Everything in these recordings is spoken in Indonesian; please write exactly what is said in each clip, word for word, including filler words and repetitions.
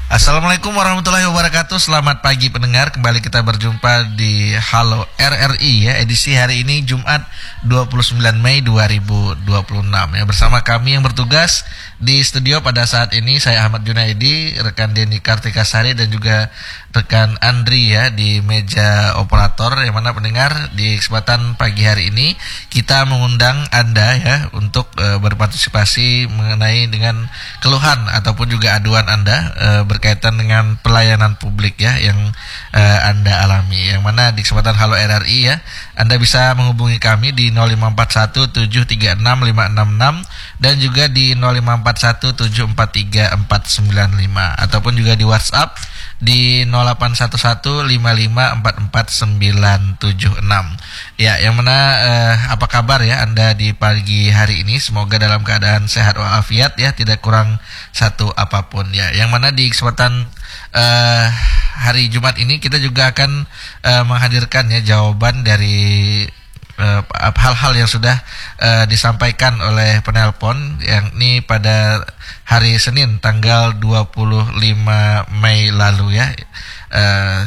Assalamualaikum warahmatullahi wabarakatuh. Selamat pagi pendengar. Kembali kita berjumpa di Halo R R I ya. Edisi hari ini Jumat dua puluh sembilan Mei dua ribu dua puluh enam ya. Bersama kami yang bertugas di studio pada saat ini, saya Ahmad Junaidi, rekan Denny Kartikasari dan juga rekan Andri ya di meja operator. Yang mana pendengar, di kesempatan pagi hari ini kita mengundang Anda ya untuk e, berpartisipasi mengenai dengan keluhan ataupun juga aduan Anda e, berkaitan dengan pelayanan publik ya yang uh, Anda alami. Yang mana di kesempatan Halo R R I ya, Anda bisa menghubungi kami di nol lima empat satu tujuh tiga enam lima enam enam dan juga di nol lima empat satu tujuh empat tiga empat sembilan lima, ataupun juga di WhatsApp di nol delapan satu satu lima lima empat empat sembilan tujuh enam. Ya, yang mana uh, apa kabar ya Anda di pagi hari ini? Semoga dalam keadaan sehat walafiat ya, tidak kurang satu apapun ya. Yang mana di kesempatan uh, hari Jumat ini kita juga akan uh, menghadirkan ya jawaban dari uh, hal-hal yang sudah uh, disampaikan oleh penelpon, yang ini pada hari Senin tanggal dua puluh lima Mei lalu ya. Uh,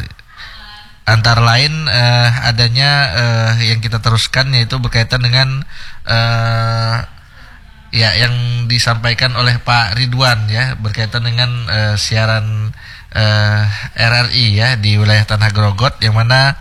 Antara lain uh, adanya uh, yang kita teruskan, yaitu berkaitan dengan uh, ya yang disampaikan oleh Pak Ridwan ya, berkaitan dengan uh, siaran uh, R R I ya di wilayah Tanah Grogot, yang mana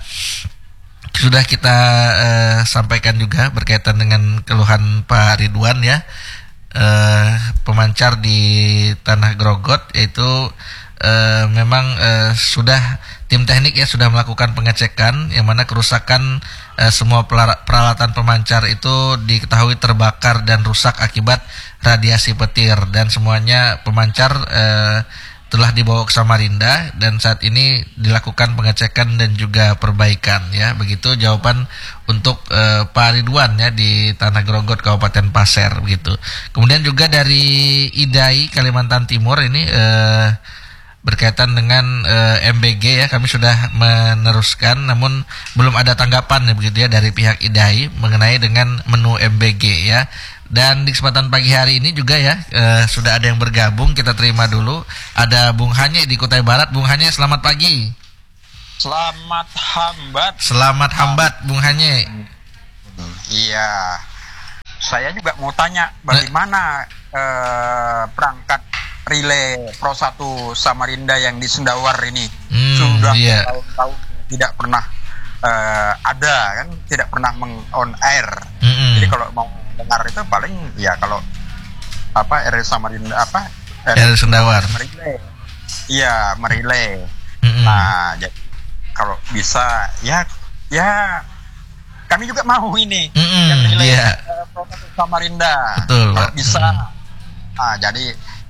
sudah kita uh, sampaikan juga berkaitan dengan keluhan Pak Ridwan ya, uh, pemancar di Tanah Grogot, yaitu uh, memang uh, sudah tim teknik ya sudah melakukan pengecekan, yang mana kerusakan eh, semua peralatan pemancar itu diketahui terbakar dan rusak akibat radiasi petir, dan semuanya pemancar eh, telah dibawa ke Samarinda dan saat ini dilakukan pengecekan dan juga perbaikan ya. Begitu jawaban untuk eh, Pak Ridwan ya di Tanah Grogot Kabupaten Pasir begitu. Kemudian juga dari Idai Kalimantan Timur ini eh, berkaitan dengan e, M B G ya, kami sudah meneruskan namun belum ada tanggapan ya begitu ya dari pihak Idai mengenai dengan menu M B G ya. Dan di kesempatan pagi hari ini juga ya e, sudah ada yang bergabung, kita terima dulu. Ada Bung Hanye di Kutai Barat. Bung Hanye, selamat pagi. Selamat hambat. Selamat hambat Bung Hanye. Iya. Saya juga mau tanya bagaimana e, perangkat relay Pro satu Samarinda yang di Sendawar ini hmm, sudah yeah. tahun-tahun tidak pernah uh, ada kan, tidak pernah meng-on air. Mm-hmm. Jadi kalau mau dengar itu paling ya kalau apa R Samarinda apa R Sendawar. Merilai. Iya, merilai. Mm-hmm. Nah, jadi kalau bisa ya ya kami juga mau ini mm-hmm, yang relay yeah. uh, Pro satu Samarinda. Betul, kalau bisa. Mm-hmm. Nah, jadi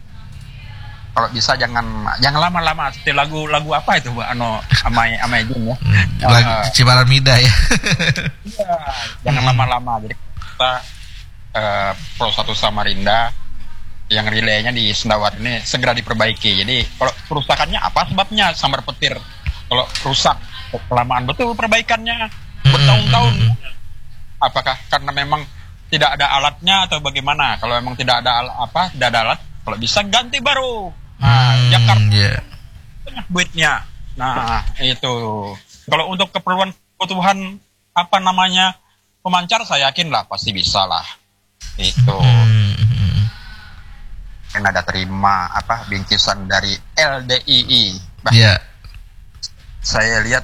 kalau bisa jangan jangan lama-lama. Seperti lagu lagu apa itu Mbak Ano Amai Amai Jun ya. Hmm, lagu uh, Ciparamida ya. Iya, jangan hmm. lama-lama. Jadi kita uh, Pro satu Samarinda yang relaynya di Sendawar ini segera diperbaiki. Jadi kalau kerusakannya apa sebabnya sambar petir? Kalau rusak kelamaan betul perbaikannya bertahun-tahun. Hmm. Apakah karena memang tidak ada alatnya atau bagaimana? Kalau memang tidak ada al- apa, tidak ada alat, kalau bisa ganti baru. Nah, hmm, Jakarta yeah. banyak duitnya. Nah, itu. Kalau untuk keperluan kebutuhan apa namanya pemancar, saya yakin lah pasti bisa lah. Itu. Hmm. Yang ada terima apa bingkisan dari L D I I. Bah, yeah. Saya lihat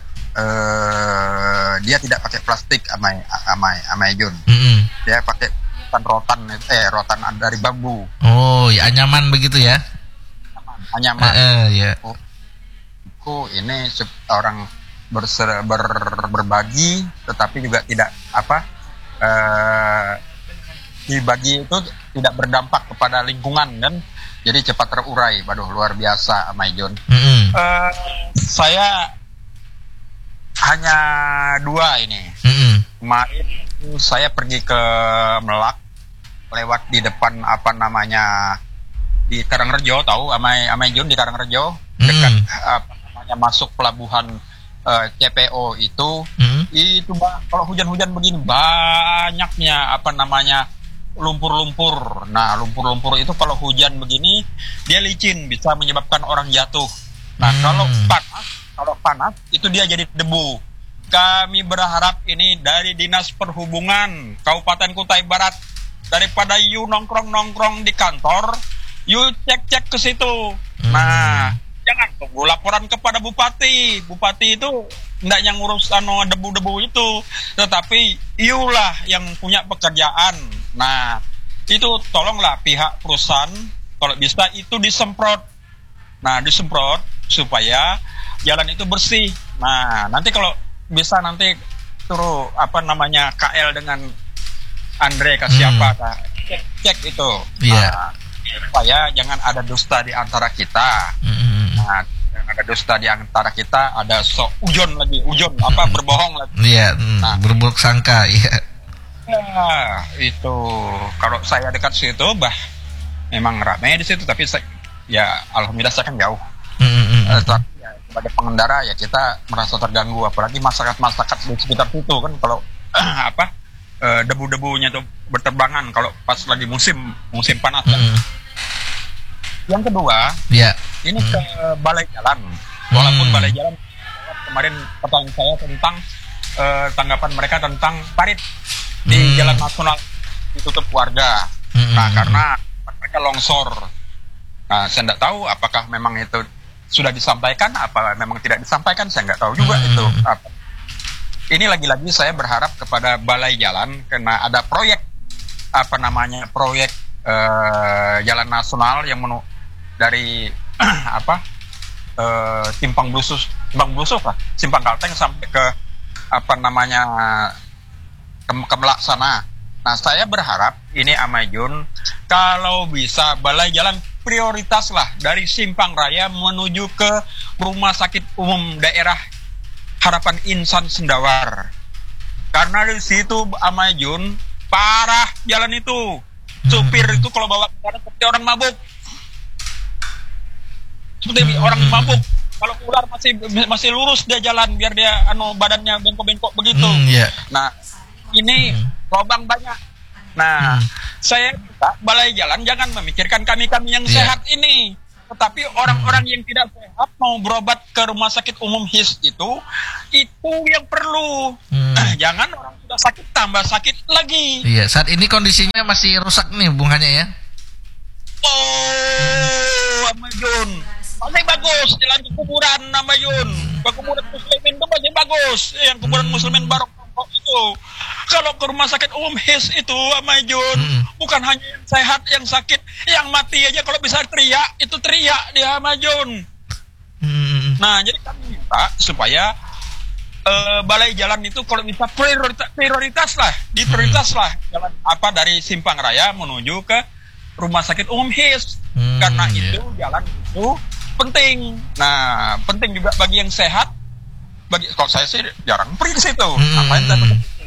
uh, dia tidak pakai plastik, amai amai amai Jun. Mm-hmm. Dia pakai rotan eh rotan dari bambu. Oh, ya nyaman begitu ya? Anyaman. Uh, uh, ya. Oh, oh, ini orang berser, ber, berbagi, tetapi juga tidak apa uh, dibagi itu tidak berdampak kepada lingkungan dan jadi cepat terurai. Waduh, luar biasa, Amai Jun. Mm-hmm. Uh, saya hanya dua ini. Mm-hmm. Kemarin saya pergi ke Melak, lewat di depan apa namanya di Karangrejo, tahu Amai Amai Jun di Karangrejo, dekat mm. apa namanya masuk pelabuhan uh, C P O itu, mm. itu bah, kalau hujan-hujan begini banyaknya apa namanya lumpur-lumpur. Nah, lumpur-lumpur itu kalau hujan begini dia licin, bisa menyebabkan orang jatuh. Nah, Hmm. kalau panas, kalau panas itu dia jadi debu. Kami berharap ini dari Dinas Perhubungan Kabupaten Kutai Barat, daripada you nongkrong-nongkrong di kantor, you cek-cek ke situ. Hmm. Nah, jangan tunggu laporan kepada bupati. Bupati itu hendaknya ngurus anu debu-debu itu, tetapi iulah yang punya pekerjaan. Nah, itu tolonglah pihak perusahaan kalau bisa itu disemprot. Nah, disemprot supaya jalan itu bersih. Nah, nanti kalau bisa nanti suruh apa namanya K L dengan Andre ke siapa Hmm. kah? Cek, cek itu. Iya. Nah, supaya jangan ada dusta di antara kita. Hmm. Nah, yang ada dusta di antara kita, ada sok ujon lagi, ujon apa berbohong lagi. Iya, hmm, Nah. berburuk sangka, iya. Ya, itu kalau saya dekat situ, bah, memang ramai di situ, tapi saya, ya alhamdulillah saya kan jauh. Hmm, hmm, hmm. Eh, tapi ya, sebagai pengendara ya kita merasa terganggu, apalagi masyarakat-masyarakat di sekitar situ kan kalau apa eh, debu-debunya tuh berterbangan kalau pas lagi musim musim panas kan. Hmm. Yang kedua, Iya. ini Hmm. ke balai jalan. Walaupun Hmm. balai jalan kemarin pertanyaan saya tentang eh, tanggapan mereka tentang parit di Hmm. jalan nasional ditutup warga. Hmm. Nah, karena mereka longsor. Nah, saya tidak tahu apakah memang itu sudah disampaikan, apa memang tidak disampaikan, saya nggak tahu juga Hmm. itu. Apa. Ini lagi-lagi saya berharap kepada balai jalan karena ada proyek apa namanya proyek eh, jalan nasional yang menu dari apa eh, simpang blusus simpang blusus lah simpang Kalteng sampai ke apa namanya ke, ke Melak sana. Nah, saya berharap ini Amajun kalau bisa balai jalan prioritas lah dari Simpang Raya menuju ke Rumah Sakit Umum Daerah Harapan Insan Sendawar. Karena di situ Amajun parah jalan itu. Supir itu kalau bawa kendaraan seperti orang mabuk. Seperti Hmm. orang mabuk. Kalau ular masih masih lurus dia jalan biar dia anu badannya bengkok-bengkok begitu. Hmm, iya. Nah, ini lubang banyak. Nah, Hmm. saya minta balai jalan jangan memikirkan kami-kami yang Iya. sehat ini. Tetapi orang-orang yang tidak sehat mau berobat ke rumah sakit umum H I S itu, itu yang perlu. Hmm. Jangan orang sudah sakit tambah sakit lagi. Iya, saat ini kondisinya masih rusak nih bunganya ya. Oh, Amajun. Masih bagus jalan ke kuburan Amajun. Ke kuburan muslimin itu masih bagus. Yang kuburan Hmm. muslimin Barok itu. Kalau ke rumah sakit umum H I S itu Amajun, Hmm. bukan hanya yang sehat, yang sakit, yang mati aja kalau bisa teriak, itu teriak dia Amajun. Hmm. Nah, jadi kami minta supaya eh, balai jalan itu kalau bisa prioritas, prioritas lah, diprioritas lah jalan apa dari Simpang Raya menuju ke rumah sakit umum H I S. Hmm, Karena iya. itu jalan itu penting. Nah, penting juga bagi yang sehat. Bagi kalau saya sih jarang pergi ke situ. Hmm. Ngapain saya pergi ke situ?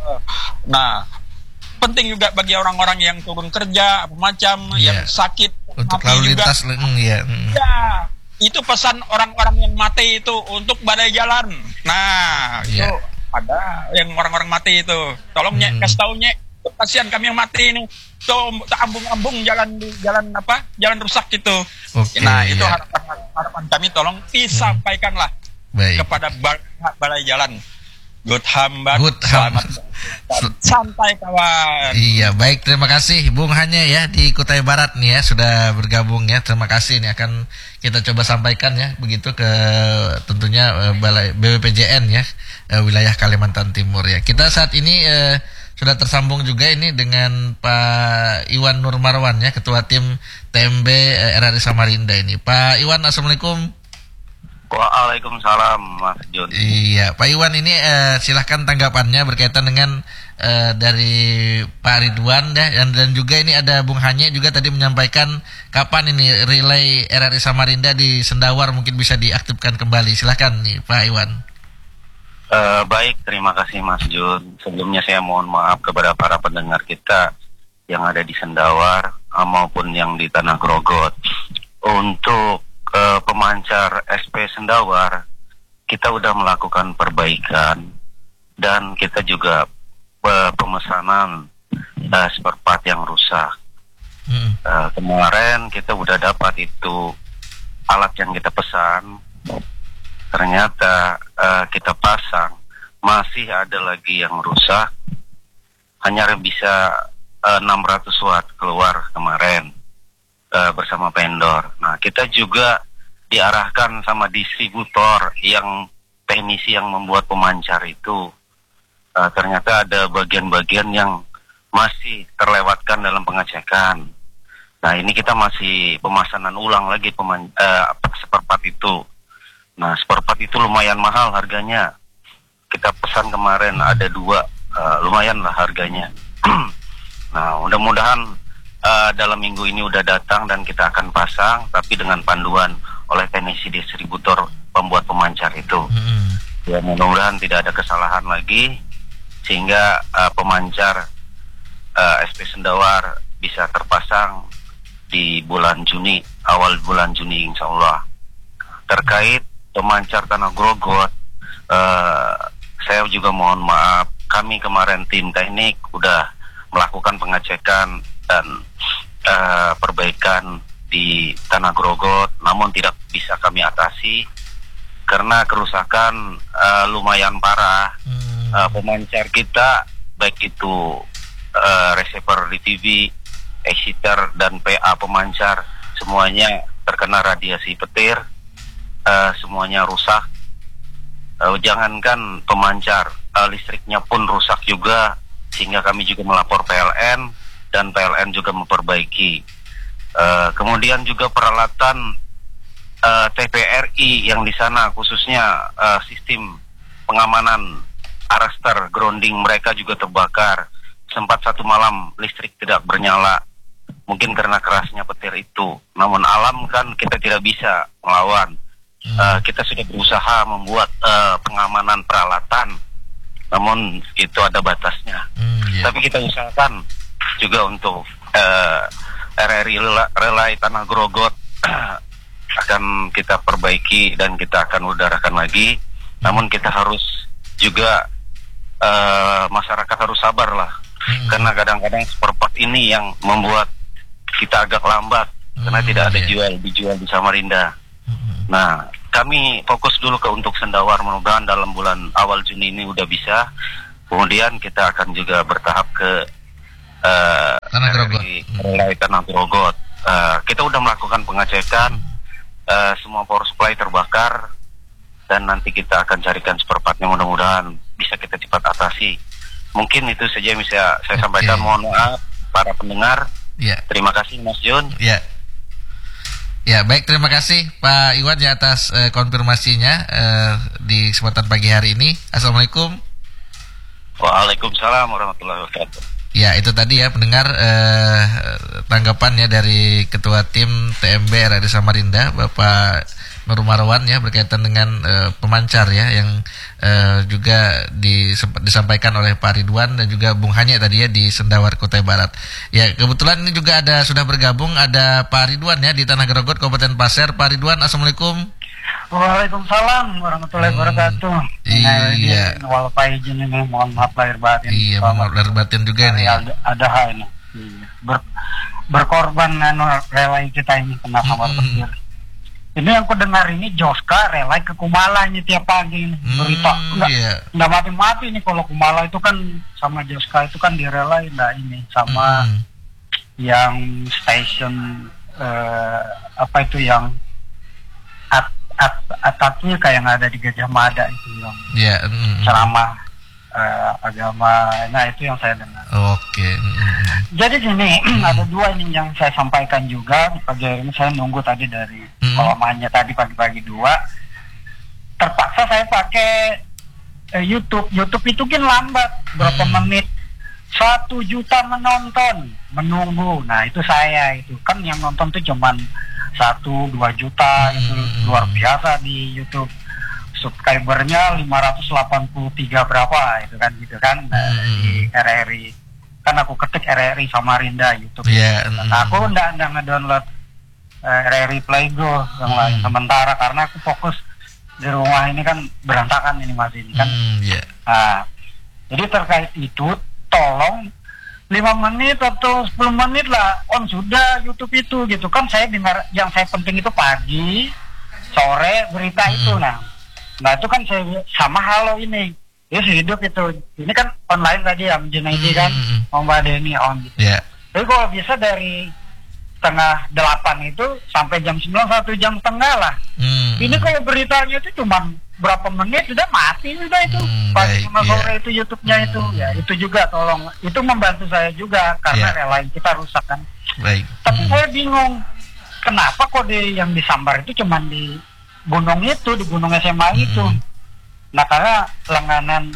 Nah, penting juga bagi orang-orang yang turun kerja apa macam, Iya. yang sakit, Untuk mati lalu juga. lintas, hmm, ya. Hmm. Ya, itu pesan orang-orang yang mati itu untuk badai jalan. Nah, itu Iya. ada yang orang-orang mati itu. Tolong nyek, Hmm. kasih tahu nyek, kasihan kami yang mati ini. Tuh ambung-ambung jalan di jalan apa? Jalan rusak itu. Oke, Nah, itu iya. harapan harapan kami tolong disampaikanlah Baik. kepada ba- balai jalan. Good hambat, Good ham- selamat santai kawan. Iya, baik, terima kasih Bung Hanya ya di Kutai Barat nih ya sudah bergabung ya. Terima kasih, ini akan kita coba sampaikan ya begitu ke tentunya eh, Balai B B P J N ya eh, wilayah Kalimantan Timur ya. Kita saat ini eh, sudah tersambung juga ini dengan Pak Iwan Nur Marwan ya, Ketua Tim T M B eh, R R I Samarinda ini. Pak Iwan, assalamualaikum. Waalaikumsalam, Mas Jun. Iya, Pak Iwan ini eh, silahkan tanggapannya berkaitan dengan eh, dari Pak Ridwan ya, dan, dan juga ini ada Bung Hanye juga tadi menyampaikan kapan ini relay R R I Samarinda di Sendawar mungkin bisa diaktifkan kembali. Silahkan nih Pak Iwan. Eh, baik, terima kasih Mas Jun. Sebelumnya saya mohon maaf kepada para pendengar kita yang ada di Sendawar eh, maupun yang di Tanah Grogot. Untuk eh, pemancar S P Sendawar, kita udah melakukan perbaikan dan kita juga eh, pemesanan uh, spare part yang rusak. Mm. Uh, kemarin kita udah dapat itu alat yang kita pesan, ternyata uh, kita pasang masih ada lagi yang rusak, hanya bisa uh, enam ratus watt keluar kemarin uh, bersama vendor. Nah, kita juga diarahkan sama distributor yang teknisi yang membuat pemancar itu, uh, ternyata ada bagian-bagian yang masih terlewatkan dalam pengecekan. Nah, ini kita masih pemasanan ulang lagi peman, uh, spare part itu. Nah, spare part itu lumayan mahal harganya. Kita pesan kemarin ada dua, uh, lumayan lah harganya. Nah, mudah-mudahan uh, dalam minggu ini udah datang dan kita akan pasang, tapi dengan panduan oleh teknisi distributor pembuat pemancar itu. Mm-hmm. Ya, mudah-mudahan tidak ada kesalahan lagi, sehingga uh, pemancar uh, S P Sendawar bisa terpasang di bulan Juni, awal bulan Juni insya Allah. Terkait pemancar Tanah Grogot, uh, saya juga mohon maaf, kami kemarin tim teknik udah melakukan pengecekan dan uh, perbaikan di Tanah Grogot, namun tidak bisa kami atasi karena kerusakan uh, lumayan parah. hmm. uh, Pemancar kita baik itu uh, receiver di T V, exciter dan P A pemancar semuanya terkena radiasi petir, uh, semuanya rusak. Uh, jangankan pemancar, uh, listriknya pun rusak juga, sehingga kami juga melapor P L N dan P L N juga memperbaiki. Uh, kemudian juga peralatan uh, T P R I yang di sana, khususnya uh, sistem pengamanan arrester grounding mereka juga terbakar. Sempat satu malam listrik tidak bernyala, mungkin karena kerasnya petir itu. Namun alam kan kita tidak bisa melawan. hmm. uh, Kita sudah berusaha membuat uh, pengamanan peralatan, namun itu ada batasnya. hmm, yeah. Tapi kita usahakan juga untuk uh, R R I Relay Tanah Grogot akan kita perbaiki dan kita akan udarakan lagi. hmm. Namun kita harus juga uh, masyarakat harus sabar lah, hmm. karena kadang-kadang spare part ini yang membuat kita agak lambat, hmm, karena tidak ada yeah. jual dijual di Samarinda. hmm. Nah, kami fokus dulu ke untuk Sendawar, mudah-mudahan dalam bulan awal Juni ini udah bisa. Kemudian kita akan juga bertahap ke uh, Tanah Grogot, Relay Tanah Grogot. Uh, kita udah melakukan pengecekan, uh, semua power supply terbakar, dan nanti kita akan carikan spare partnya, mudah-mudahan bisa kita cepat atasi. Mungkin itu saja yang bisa saya okay. sampaikan. Mohon maaf para pendengar. Ya. Terima kasih Mas Jun. Ya. Ya, baik, terima kasih Pak Iwan ya atas uh, konfirmasinya uh, di kesempatan pagi hari ini. Assalamualaikum. Waalaikumsalam warahmatullahi wabarakatuh. Ya, itu tadi ya pendengar uh, tanggapan ya dari Ketua Tim T M B R A D Samarinda, Bapak Nur Marwan ya, berkaitan dengan uh, pemancar ya yang uh, juga disempat disampaikan oleh Pak Ridwan dan juga Bung Hanya tadi ya di Sendawar Kutai Barat. Ya, kebetulan ini juga ada sudah bergabung ada Pak Ridwan ya di Tanah Grogot Kabupaten Pasir. Pak Ridwan, assalamualaikum. Waalaikumsalam warahmatullahi hmm, wabarakatuh. Iya. Wal izin ini mohon maaf lahir batin. Iya, mohon maaf lahir batin juga nih. Ada, ada hal ini. Iya. Ber, berkorban anu relay kita ini kena sama hmm. petir. Ini yang ku dengar ini Joska relay ke Kumala ini tiap pagi ini hmm, berita. Enggak, yeah. enggak mati-mati nih kalau Kumala itu kan sama Joska itu kan direlay, nah ini sama hmm. yang stasiun uh, apa itu yang at, at, atapnya kayak yang ada di Gajah Mada itu yang yeah. mm. ceramah uh, agama. Nah itu yang saya dengar. Oke. Okay. Mm. Jadi gini, mm. ada dua ini yang saya sampaikan juga di pagi hari ini. Saya nunggu tadi dari mm. kolamannya tadi pagi-pagi dua. Terpaksa saya pakai eh, YouTube. YouTube itu kan lambat berapa mm. menit. Satu juta menonton menunggu. Nah itu saya itu kan yang nonton tuh cuman satu dua juta mm. itu luar biasa di YouTube. Subscribernya lima ratus delapan puluh tiga berapa itu kan gitu kan mm. di R R I. Kan aku ketik R R I Samarinda YouTube. Yeah. Nah, aku ndak ndak ngedownload uh, R R I Playgo yang mm. lain sementara karena aku fokus di rumah ini kan berantakan ini Mas ini kan. Mm, yeah. Nah, jadi terkait itu tolong lima menit atau sepuluh menit lah on sudah YouTube itu gitu kan. Saya dengar yang saya penting itu pagi, sore berita hmm. itu. Nah, nah itu kan saya sama halo ini. Ya hidup itu. Ini kan online tadi ya, Junaidi kan, hmm. Mbak Deni on gitu. Yeah. Tapi kalau bisa dari setengah delapan itu sampai jam sembilan, satu jam setengah lah. Hmm. Ini kalau beritanya itu cuma berapa menit sudah mati sudah itu. Hmm, pagi sama sore yeah. itu YouTube-nya hmm. itu. Ya itu juga tolong. Itu membantu saya juga karena yeah. relain kita rusak kan. Baik. Tapi hmm. saya bingung kenapa kok di, yang disambar itu cuma di gunung itu, di gunung S M A hmm. itu. Nah karena lenganan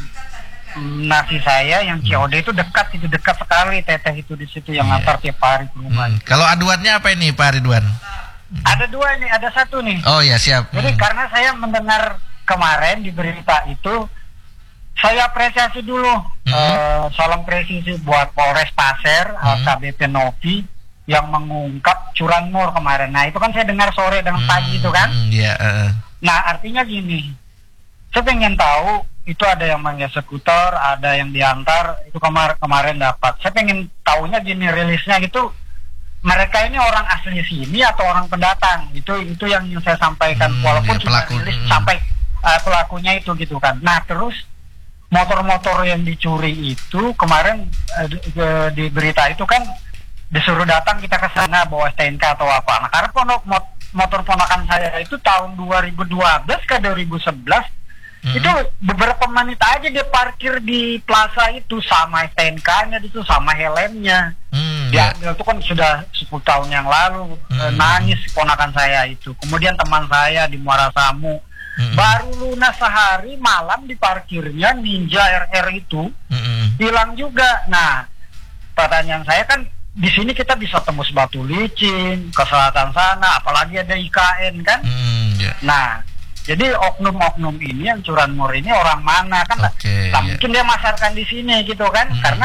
nasi saya yang C O D itu dekat, itu dekat sekali teteh itu di situ yang yeah. antar tiap hari ke rumah. Hmm. Kalau aduannya apa ini Pak Ridwan? Ada dua ini, ada satu nih. Oh ya siap. Jadi hmm. karena saya mendengar kemarin di berita itu, saya apresiasi dulu. hmm. uh, salam presisi buat Polres Pasir, hmm. K B P Novi yang mengungkap curanmor kemarin. Nah itu kan saya dengar sore dan pagi hmm. itu kan. Iya. Hmm, yeah, uh. Nah artinya gini, saya pengen tahu itu ada yang mengeksekutor, ada yang diantar, itu kemar kemarin dapat. Saya pengen tahunya gini rilisnya gitu, mereka ini orang asli sini atau orang pendatang? Itu itu yang saya sampaikan, hmm, walaupun ya, sudah rilis hmm. sampai uh, pelakunya itu gitu kan. Nah terus motor-motor yang dicuri itu kemarin uh, di, di berita itu kan disuruh datang kita ke sana bawa S T N K atau apa. Nah karena pondok motor ponakan saya itu tahun dua ribu dua belas ke dua ribu sebelas. Hmm. Itu beberapa menit aja dia parkir di plaza itu sama S T N K-nya itu sama helmnya. Hmm, diambil itu kan sudah sepuluh tahun yang lalu. Hmm. Nangis ponakan saya itu. Kemudian teman saya di Muara Samu hmm. baru lunas sehari, malam di parkirnya Ninja R R itu hmm. hilang juga. Nah, pertanyaan saya kan di sini kita bisa tembus Batu Licin ke selatan sana, apalagi ada I K N kan. Hmm, yeah. Nah jadi oknum-oknum ini yang curanmor ini orang mana kan? Okay, nah, yeah. mungkin dia masarkan di sini gitu kan? Mm-hmm. Karena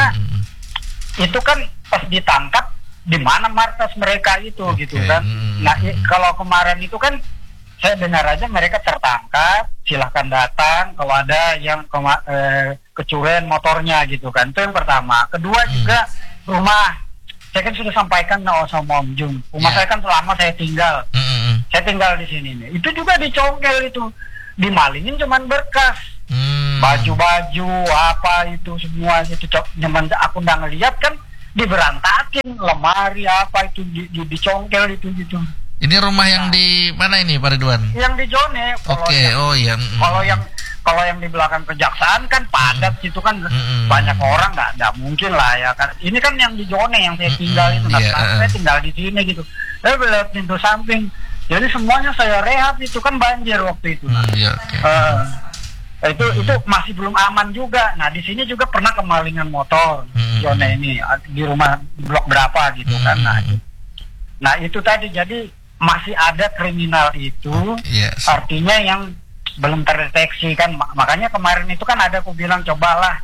itu kan pas ditangkap di mana markas mereka itu okay. gitu kan? Mm-hmm. Nah i- kalau kemarin itu kan saya dengar aja mereka tertangkap, silahkan datang kalau ada yang kema- eh, kecurian motornya gitu kan? Itu yang pertama. Kedua mm. juga rumah. Saya kan sudah sampaikan no, sama Om Jun. Rumah yeah. saya kan selama saya tinggal. Mm-hmm. Saya tinggal di sini nih. Itu juga dicongkel itu. Dimalingin cuman berkas. Hmm. Baju-baju apa itu semua itu cuman aku udah ngeliat kan diberantakin lemari apa itu di, di, dicongkel itu gitu. Ini rumah nah, yang di mana ini Pak Ridwan? Yang di Jone. Oke, okay. oh iya. Mm. Kalau yang kalau yang di belakang kejaksaan kan padat mm. situ kan mm. banyak orang, nggak nggak mungkin lah ya kan. Ini kan yang di Jone yang saya tinggal mm. itu, nah, yeah. saya tinggal di sini gitu. Saya melihat pintu samping. Jadi semuanya saya rehab itu kan banjir waktu itu. Nah. Hmm, iya, okay. uh, itu hmm. itu masih belum aman juga. Nah di sini juga pernah kemalingan motor, hmm. Jone ini di rumah blok berapa gitu hmm. kan. Nah, nah itu tadi jadi masih ada kriminal itu, yes. artinya yang belum terdeteksi kan. Makanya kemarin itu kan ada aku bilang cobalah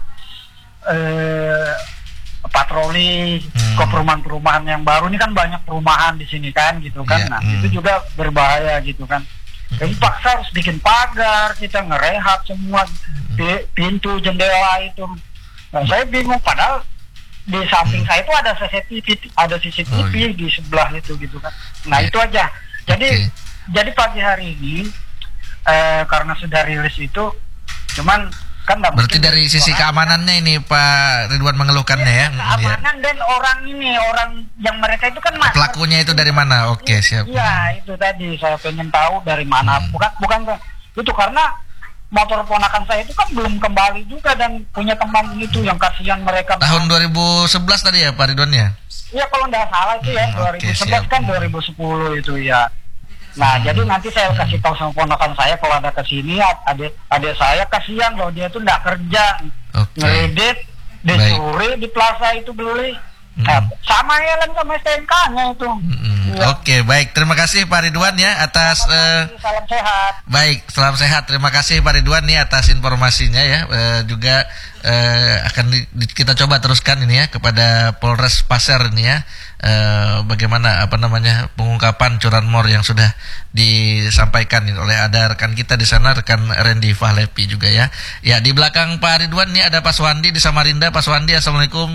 eh, patroli hmm. ke perumahan-perumahan yang baru. Ini kan banyak perumahan di sini kan gitu kan. Yeah. Nah hmm. itu juga berbahaya gitu kan. Jadi paksa harus bikin pagar, kita ngerehab semua hmm. pintu jendela itu. Nah saya bingung padahal di samping hmm. saya itu ada C C T V, ada C C T V oh, iya. di sebelah itu gitu kan. Nah yeah. itu aja. Jadi okay. jadi pagi hari ini eh, karena sudah rilis itu, cuman kan berarti dari sisi keamanannya ini Pak Ridwan mengeluhkannya ya, ya? Keamanan ya. Dan orang ini orang yang mereka itu kan pelakunya itu dari mana? Oke okay, siap. Iya itu tadi saya pengen tahu dari mana. Hmm. Bukan bukan itu karena motor ponakan saya itu kan belum kembali juga dan punya teman itu yang kasihan mereka. Tahun dua ribu sebelas tadi ya Pak Ridwan ya? Iya kalau nggak salah itu ya hmm, dua ribu sebelas okay, kan dua ribu sepuluh itu ya. Nah, hmm. jadi nanti saya kasih tahu sama ponakan saya kalau ada kesini, adik adik saya kasihan loh dia tuh nggak kerja, okay. ngeredit, dicuri di plaza itu beli, hmm. nah, sama helm sama S T N K-nya itu. Hmm. Ya. Oke, okay, baik, terima kasih Pak Ridwan ya atas. Uh, salam sehat. Baik, salam sehat. Terima kasih Pak Ridwan nih atas informasinya ya. Uh, juga uh, akan di, di, kita coba teruskan ini ya kepada Polres Pasir ini ya. Uh, bagaimana apa namanya pengungkapan curanmor yang sudah disampaikan oleh ada rekan kita di sana, rekan Randy Fahlepi juga ya. Ya di belakang Pak Ridwan nih ada Pak Swandi di Samarinda. Pak Swandi, assalamualaikum.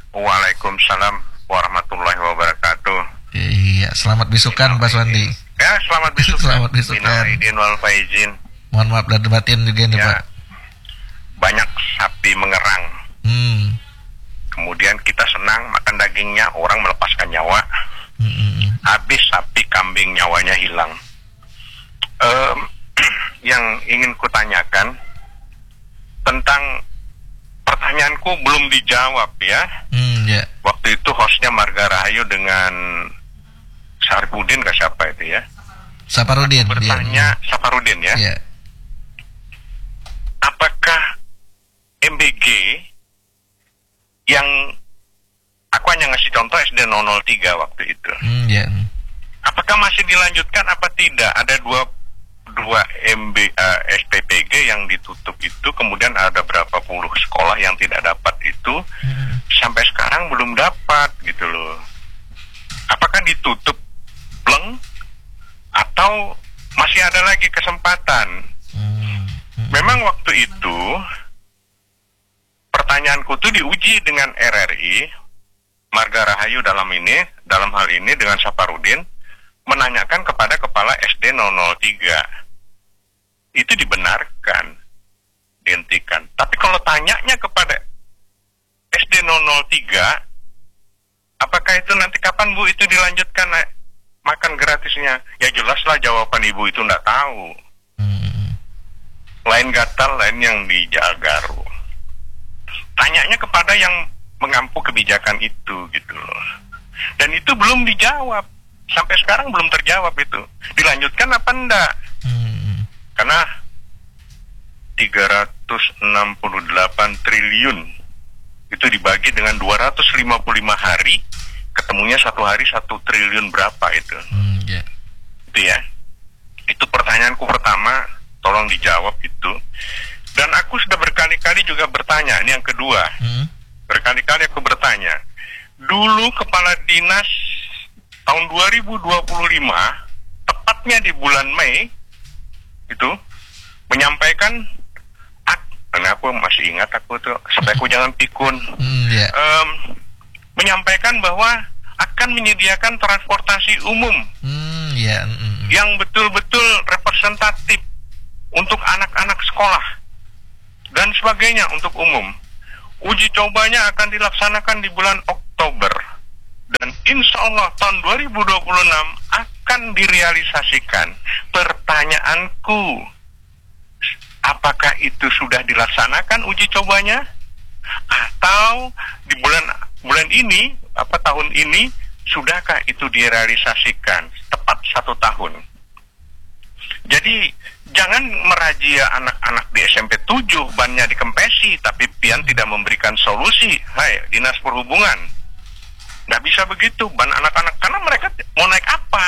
Waalaikumsalam warahmatullahi wabarakatuh. Iya, selamat bisukan Pak Suwandi. Ya, selamat bisukan. Selamat bisukan. Minal aidin wal faizin. Mohon maaf lahir batin juga nih Ya, Pak. banyak sapi mengerang. Hmm. Kemudian kita senang makan dagingnya, orang melepaskan nyawa. Hmm. Habis sapi kambing nyawanya hilang. Em, yang ingin kutanyakan tentang pertanyaanku belum dijawab ya. Hmm, ya. Waktu itu hostnya Marga Rahayu dengan Saripudin ke siapa itu ya? Saparudin. Bertanya Saparudin ya. Ya. Apakah M B G yang aku hanya ngasih contoh S D nol nol tiga waktu itu. Hmm, ya. Apakah masih dilanjutkan apa tidak? Ada dua dua M B uh, S P P G yang ditutup itu, kemudian ada berapa puluh sekolah yang tidak dapat itu. Hmm. Sampai sekarang belum dapat gitu loh. Apakah ditutup bleng atau masih ada lagi kesempatan? Hmm. Hmm. Memang waktu itu pertanyaanku tuh diuji dengan R R I, Marga Rahayu dalam ini, dalam hal ini dengan Saparudin, menanyakan kepada kepala S D nol nol tiga. Itu dibenarkan, dihentikan. Tapi kalau tanyanya kepada S D nol nol tiga, apakah itu nanti kapan Bu itu dilanjutkan eh, makan gratisnya? Ya jelaslah jawaban Ibu itu enggak tahu. Hmm. Lain gatal, lain yang dijagaru. Tanyanya kepada yang mengampu kebijakan itu gitu loh. Dan itu belum dijawab. Sampai sekarang belum terjawab itu. Dilanjutkan apa enggak? Hmm. Karena tiga ratus enam puluh delapan triliun itu dibagi dengan dua ratus lima puluh lima hari, ketemunya satu hari satu triliun berapa itu? Hmm, ya. Itu ya. Itu pertanyaanku pertama, tolong dijawab itu. Dan aku sudah berkali-kali juga bertanya, ini yang kedua. Hmm. Berkali-kali aku bertanya. Dulu kepala dinas tahun dua ribu dua puluh lima, tepatnya di bulan Mei, itu menyampaikan, ak, karena aku masih ingat aku tuh, sampai aku jangan pikun, Hmm, ya. um, menyampaikan bahwa akan menyediakan transportasi umum Hmm, ya. Hmm. yang betul-betul representatif untuk anak-anak sekolah dan sebagainya untuk umum. Uji cobanya akan dilaksanakan di bulan Oktober dan insya Allah tahun dua ribu dua puluh enam akan direalisasikan. Pertanyaanku, apakah itu sudah dilaksanakan uji cobanya atau di bulan bulan ini apa tahun ini sudahkah itu direalisasikan tepat satu tahun? Jadi jangan merajia anak-anak di S M P tujuh bannya dikempesi, tapi pian tidak memberikan solusi. Hai, Dinas Perhubungan, nggak bisa begitu ban anak-anak, karena mereka mau naik apa?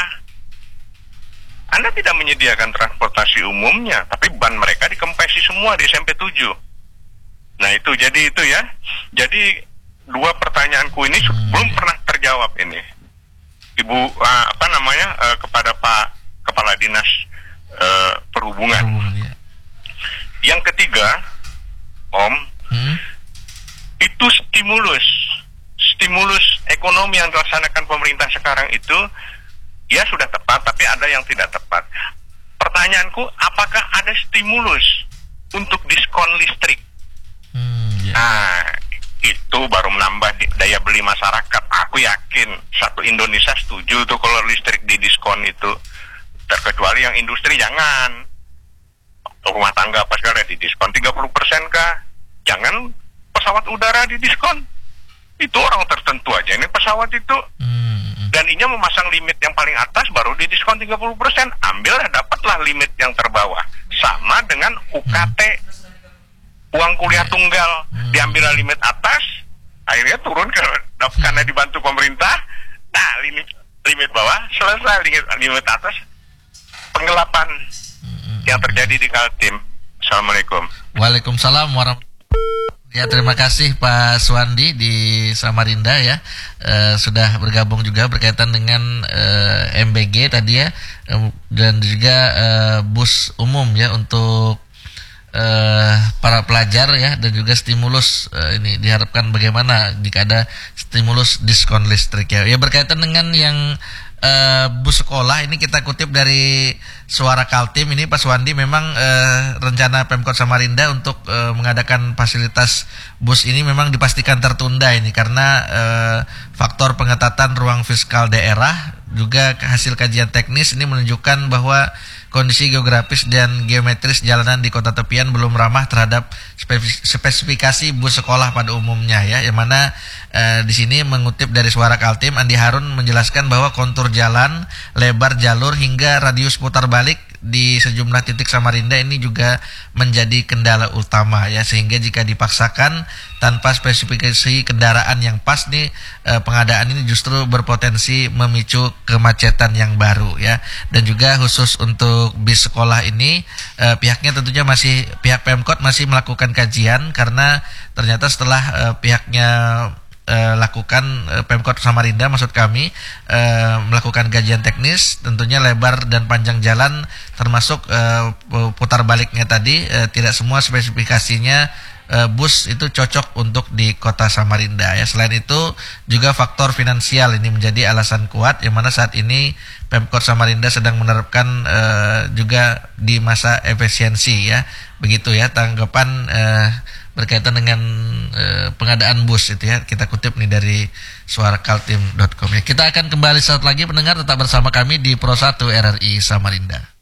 Anda tidak menyediakan transportasi umumnya, tapi ban mereka dikempesi semua di S M P tujuh. Nah itu, jadi itu ya. Jadi dua pertanyaanku ini hmm. belum pernah terjawab ini. Ibu, uh, apa namanya, uh, kepada Pak Kepala Dinas Uh, perhubungan. Perhubungan ya. Yang ketiga, Om, Hmm. itu stimulus, stimulus ekonomi yang dilaksanakan pemerintah sekarang itu, ya sudah tepat, tapi ada yang tidak tepat. Pertanyaanku, apakah ada stimulus untuk diskon listrik? Hmm, ya. Nah, itu baru menambah daya beli masyarakat. Aku yakin satu Indonesia setuju tuh kalau listrik didiskon itu. Terkecuali yang industri jangan. Rumah tangga apa segala didiskon tiga puluh persen kah? Jangan pesawat udara didiskon. Itu orang tertentu aja ini pesawat itu. Hmm. Dan ini memasang limit yang paling atas baru didiskon tiga puluh persen. Ambillah, dapatlah limit yang terbawah. Sama dengan U K T. Uang kuliah tunggal. Diambillah limit atas, akhirnya turun ke, karena dibantu pemerintah. Nah, limit limit bawah selesai, limit, limit atas penggelapan yang terjadi di Kaltim. Assalamualaikum. Waalaikumsalam warahmatullahi. Ya, terima kasih Pak Suwandi di Samarinda ya, e, sudah bergabung juga berkaitan dengan e, M B G tadi ya, e, dan juga e, bus umum ya untuk uh, para pelajar ya, dan juga stimulus uh, ini diharapkan bagaimana jika ada stimulus diskon listrik ya. Ya berkaitan dengan yang uh, bus sekolah ini kita kutip dari Suara Kaltim ini Pak Suwandi, memang uh, rencana Pemkot Samarinda untuk uh, mengadakan fasilitas bus ini memang dipastikan tertunda ini karena uh, faktor pengetatan ruang fiskal daerah, juga hasil kajian teknis ini menunjukkan bahwa kondisi geografis dan geometris jalanan di kota tepian belum ramah terhadap spesifikasi bus sekolah pada umumnya ya. Yang mana eh, di sini mengutip dari Suara Kaltim, Andi Harun menjelaskan bahwa kontur jalan, lebar jalur hingga radius putar balik di sejumlah titik Samarinda ini juga menjadi kendala utama ya, sehingga jika dipaksakan tanpa spesifikasi kendaraan yang pas nih, eh, pengadaan ini justru berpotensi memicu kemacetan yang baru ya. Dan juga khusus untuk bis sekolah ini eh, pihaknya tentunya masih pihak Pemkot masih melakukan kajian, karena ternyata setelah eh, pihaknya Uh, lakukan uh, Pemkot Samarinda maksud kami uh, melakukan kajian teknis, tentunya lebar dan panjang jalan termasuk uh, putar baliknya tadi uh, tidak semua spesifikasinya uh, bus itu cocok untuk di kota Samarinda ya. Selain itu juga faktor finansial ini menjadi alasan kuat, yang mana saat ini Pemkot Samarinda sedang menerapkan uh, juga di masa efisiensi ya, begitu ya tanggapan uh, berkaitan dengan e, pengadaan bus itu ya, kita kutip nih dari suara kaltim dot com ya. Kita akan kembali saat lagi pendengar, tetap bersama kami di Pro satu R R I Samarinda.